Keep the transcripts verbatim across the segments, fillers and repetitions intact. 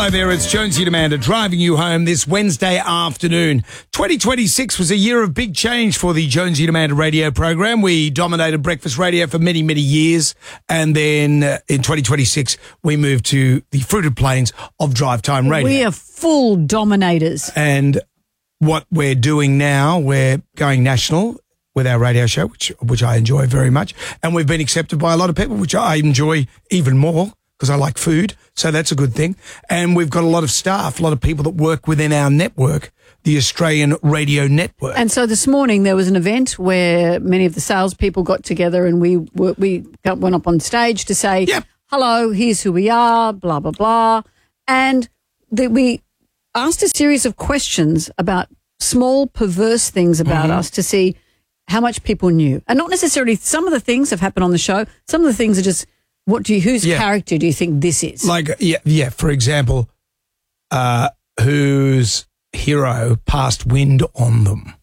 Hello there, it's Jonesy and Amanda driving you home this Wednesday afternoon. twenty twenty-six was a year of big change for the Jonesy and Amanda radio program. We dominated breakfast radio for many, many years. And then uh, in twenty twenty-six, we moved to the fruited plains of drive time radio. We are full dominators. And what we're doing now, we're going national with our radio show, which which I enjoy very much. And we've been accepted by a lot of people, which I enjoy even more, because I like food, so that's a good thing. And we've got a lot of staff, a lot of people that work within our network, the Australian Radio Network. And so this morning there was an event where many of the salespeople got together and we were, we got, went up on stage to say, Yep. hello, here's who we are, blah, blah, blah. And the, we asked a series of questions about small, perverse things about Mm-hmm. us to see how much people knew. And not necessarily, some of the things have happened on the show. Some of the things are just, what do you, whose Yeah. character do you think this is? Like, yeah, yeah. For example, uh, whose hero passed wind on them?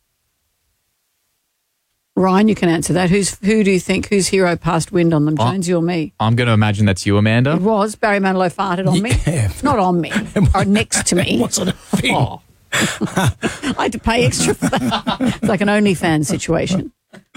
Ryan, you can answer that. Who's who do you think whose hero passed wind on them, Jonesy or me? I'm going to imagine that's you, Amanda. It was. Barry Manilow farted on me. Yeah. Not on me, or next to me. What sort of thing? Oh. I had to pay extra for that. It's like an OnlyFans situation.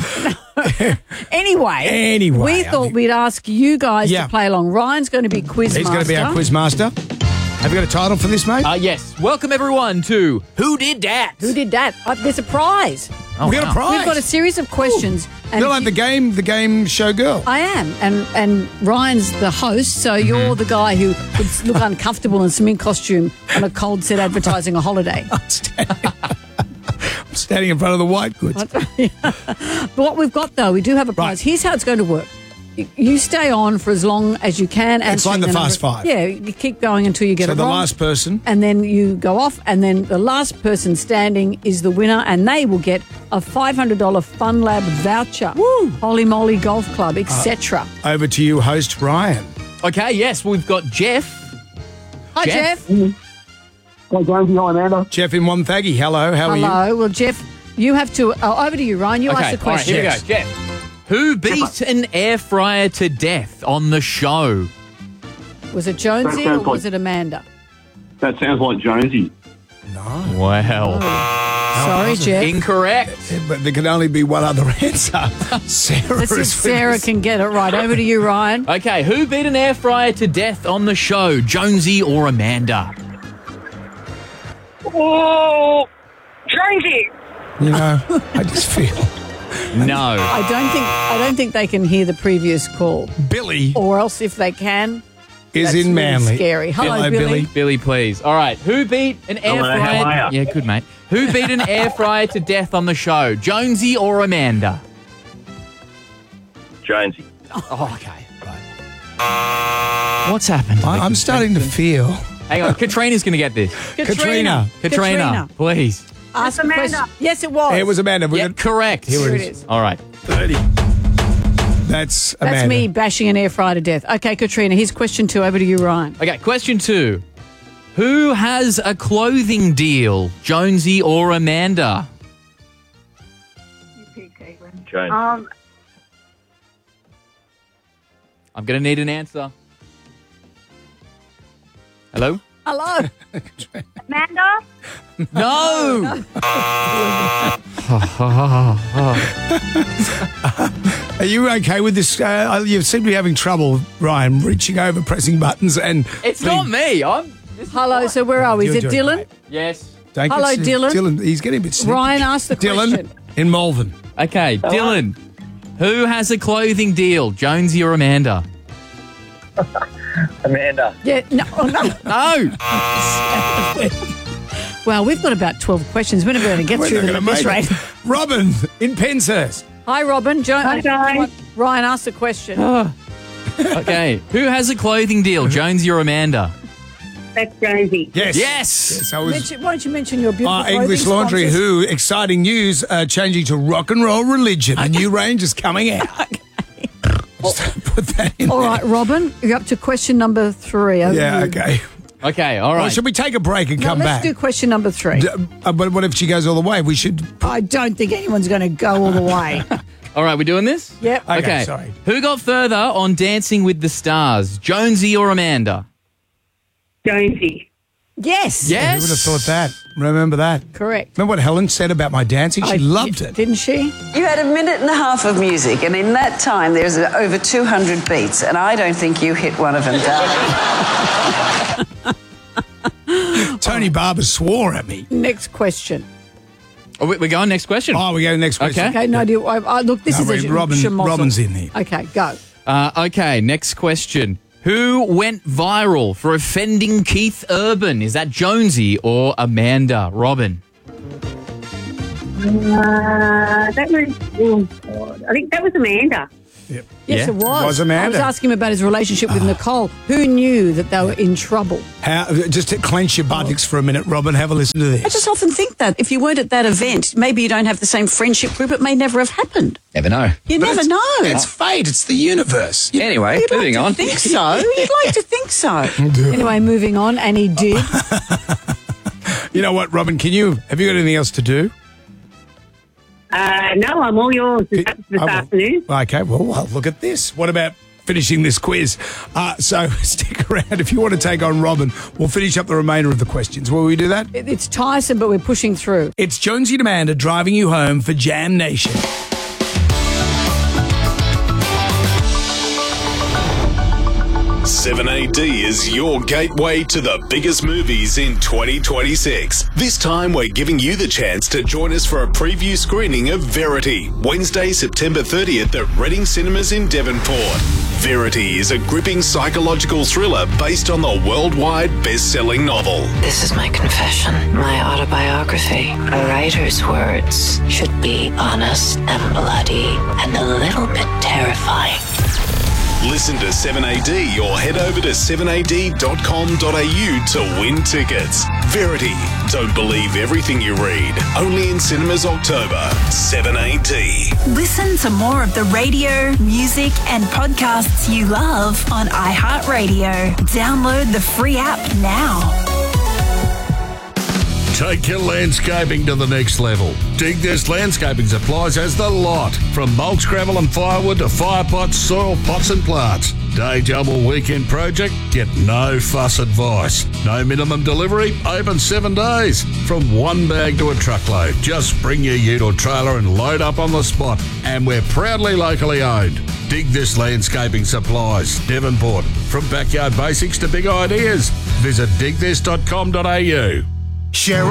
Anyway, Anyway, we I thought mean- we'd ask you guys Yeah. to play along. Ryan's going to be quiz He's master. going to be our quiz master. Have you got a title for this, mate? Uh, yes. Welcome, everyone, to Who Did That? Who did that? Uh, there's a prize. Oh, we got wow. a prize. We've got a series of questions. And You're if like you- the game, the game show girl. I am, and and Ryan's the host, so you're the guy who would look uncomfortable in a swimming costume on a cold set advertising a holiday. I'm standing, I'm standing in front of the white goods. But what we've got, though, we do have a prize. Right. Here's how it's going to work. You- You stay on for as long as you can. It's like answering the number- Fast Five. Yeah, you keep going until you get So it the wrong. last person. And then you go off, and then the last person standing is the winner, and they will get a five hundred dollars Fun Lab voucher. Woo! Holy Moly Golf Club, et cetera. Over to you, host Ryan. Okay, yes, we've got Jeff. Hi, Jeff. Jeff. Hi, Jonesy. Hi, Amanda. Jeff in Wonthaggi. Hello, how are you? Hello. Well, Jeff, you have to. Oh, over to you, Ryan. You Okay, ask the all right, question. here we go. Jeff. Who beat an air fryer to death on the show? Was it Jonesy That or sounds like- was it Amanda? That sounds like Jonesy. Wow. Sorry, Jeff. Incorrect. But there can only be one other answer. Sarah Let's see if is with Sarah us. can get it right. Over to you, Ryan. Okay, who beat an air fryer to death on the show? Jonesy or Amanda? Oh, Jonesy. You know, I just feel No. I don't think I don't think they can hear the previous call, Billy or else if they can, is that's in really Manly. scary. Hello, Hello, Billy. Billy. Billy, please. All right, who beat an air Hello, how fryer? are ya? Yeah, good, mate. Who beat an air fryer to death on the show? Jonesy or Amanda? Jonesy. Oh, okay. Right. What's happened? I, I'm starting to feel. Hang on, Katrina's going to get this. Katrina. Katrina, please. Ask a Amanda. question. Yes, it was. It was Amanda. We Yeah, got correct. Here Here it it is. is. All right. thirty. That's Amanda. That's me bashing an air fryer to death. Okay, Katrina, here's question two. Over to you, Ryan. Okay, question two. Who has a clothing deal, Jonesy or Amanda? Jonesy. Um, I'm going to need an answer. Hello? Hello. Amanda. No! Are you okay with this? Uh, you seem to be having trouble, Ryan, reaching over, pressing buttons, and It's not me. I'm. Hello. So where are we? Is You're it doing Dylan? great. Yes. Don't get Hello, sick. Dylan. Dylan, he's getting a bit snippy. Ryan asked the Dylan question. in Malvern. Okay, Dylan. Who has a clothing deal, Jonesy or Amanda? Amanda. Yeah. No. Oh, no. No! Well, we've got about twelve questions. We're never going to get We're through not them going at to this make rate. it. Robin in Penshurst. Hi, Robin. Jo- Hi, guys. Ryan asked the question. Okay, who has a clothing deal, Jonesy or Amanda? That's Jonesy. Yes. Yes! Yes, I was. Mention, why don't you mention your beautiful Uh, clothing English Laundry, sponsors? who, exciting news, uh, changing to rock and roll religion. A new range is coming out. Just put that in All there. right, Robin, you're up to question number three. Over Yeah, you. okay. Okay, all Well, right. should we take a break and No, come let's back? do question number three. D- uh, but what if she goes all the way? We should. I don't think anyone's going to go all the way. All right, we're doing this? Yep. Okay, Okay. sorry. Who got further on Dancing with the Stars, Jonesy or Amanda? Jonesy. Yes. Yes. Who would have thought that? Remember that? Correct. Remember what Helen said about my dancing? She I- loved it. Didn't she? You had a minute and a half of music, and in that time, there's over two hundred beats, and I don't think you hit one of them, darling. Tony Barber swore at me. Next question. Oh, we- we're going next question. Oh, we go next question. Okay. Okay, no idea. I, I, look, this No, is a wait, Robin- schmozzle. Robin's in here. Okay, go. Uh, okay, next question. Who went viral for offending Keith Urban? Is that Jonesy or Amanda? Robin. Uh, that was, oh, God. I think that was Amanda. Yep. Yes, Yeah, it was. it was Amanda. I was asking him about his relationship with Nicole. Who knew that they were in trouble? How, just to clench your buttocks for a minute, Robin, have a listen to I this. just often think that if you weren't at that event, maybe you don't have the same friendship group. It may never have happened. Never know. You But never it's- know. It's fate. It's the universe. You- Anyway, You'd moving like on. to think so. You'd like to think so. Anyway, moving on, and he did. You know what, Robin? Can you have you got anything else to do? Uh, no, I'm all yours this, this Oh, well, afternoon. Okay, well, well, look at this. What about finishing this quiz? Uh, so stick around if you want to take on Robin. We'll finish up the remainder of the questions. Will we do that? It- It's tiresome, but we're pushing through. It's Jonesy and Amanda driving you home for Jam Nation. seven A D is your gateway to the biggest movies in twenty twenty-six. This time we're giving you the chance to join us for a preview screening of Verity, Wednesday, September thirtieth at Reading Cinemas in Devonport. Verity is a gripping psychological thriller based on the worldwide best-selling novel. This is my confession, my autobiography. A writer's words should be honest and bloody and a little bit terrifying. Listen to seven A D or head over to seven A D dot com dot A U to win tickets. Verity. Don't believe everything you read. Only in cinemas October. seven A D. Listen to more of the radio, music, and podcasts you love on iHeartRadio. Download the free app now. Take your landscaping to the next level. Dig This Landscaping Supplies has the lot. From mulch, gravel and firewood to fire pots, soil pots and plants. Day job or weekend project? Get no fuss advice. No minimum delivery, open seven days. From one bag to a truckload. Just bring your ute or trailer and load up on the spot. And we're proudly locally owned. Dig This Landscaping Supplies, Devonport. From backyard basics to big ideas. Visit dig this dot com dot A U. Share